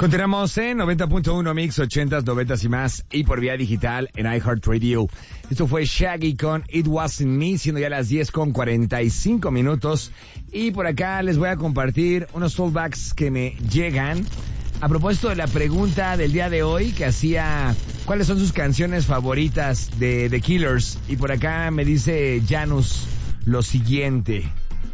Continuamos en 90.1 Mix, 80s, 90s y más, y por vía digital en iHeartRadio. Esto fue Shaggy con It Wasn't Me, siendo ya las 10:45. Y por acá les voy a compartir unos callbacks que me llegan a propósito de la pregunta del día de hoy que hacía ¿cuáles son sus canciones favoritas de The Killers? Y por acá me dice Janus lo siguiente.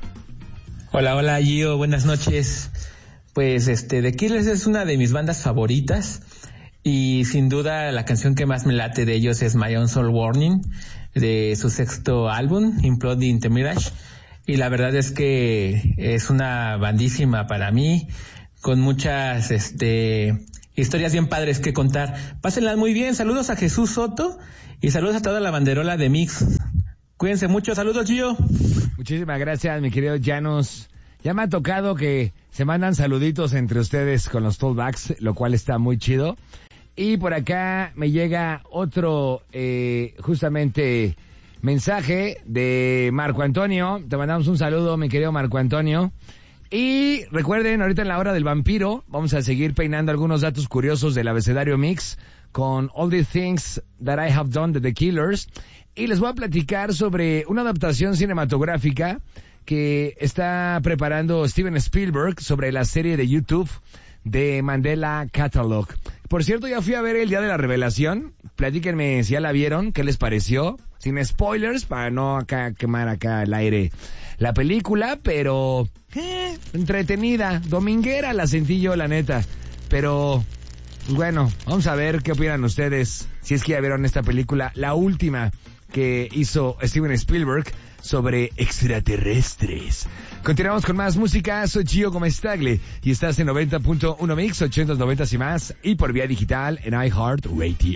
Hola Gio, buenas noches. Pues The Killers es una de mis bandas favoritas y sin duda la canción que más me late de ellos es My Own Soul Warning, de su sexto álbum, Imploding the Mirage, y la verdad es que es una bandísima para mí, con muchas historias bien padres que contar. Pásenlas muy bien, saludos a Jesús Soto y saludos a toda la banderola de Mix. Cuídense mucho, saludos Gio. Muchísimas gracias, mi querido Janus. Ya me ha tocado que se mandan saluditos entre ustedes con los callbacks, lo cual está muy chido. Y por acá me llega otro, justamente, mensaje de Marco Antonio. Te mandamos un saludo, mi querido Marco Antonio. Y recuerden, ahorita en la hora del vampiro, vamos a seguir peinando algunos datos curiosos del abecedario Mix con All the Things That I Have Done de The Killers. Y les voy a platicar sobre una adaptación cinematográfica que está preparando Steven Spielberg sobre la serie de YouTube de Mandela Catalog. Por cierto, ya fui a ver el día de la revelación. Platíquenme si ya la vieron, qué les pareció. Sin spoilers, para no quemar acá al aire la película, pero entretenida, dominguera la sentí yo, la neta. Pero, bueno, vamos a ver qué opinan ustedes, si es que ya vieron esta película, la última que hizo Steven Spielberg sobre extraterrestres. Continuamos con más música. Soy Gio Comestagle y estás en 90.1 Mix, 80s, 90s y más, y por vía digital en iHeartRadio.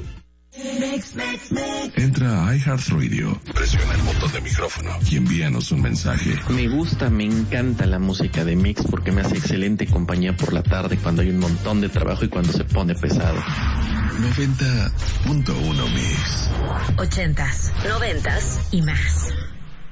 Entra a iHeartRadio, presiona el botón de micrófono y envíanos un mensaje. Me encanta la música de Mix porque me hace excelente compañía por la tarde cuando hay un montón de trabajo y cuando se pone pesado. 90.1 Mix. 80s, 90s y más.